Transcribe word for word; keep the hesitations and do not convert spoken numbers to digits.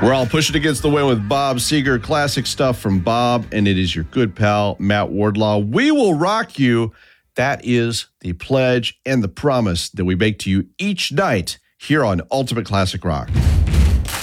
We're all pushing against the wind with Bob Seger. Classic stuff from Bob, and it is your good pal, Matt Wardlaw. We will rock you. That is the pledge and the promise that we make to you each night here on Ultimate Classic Rock.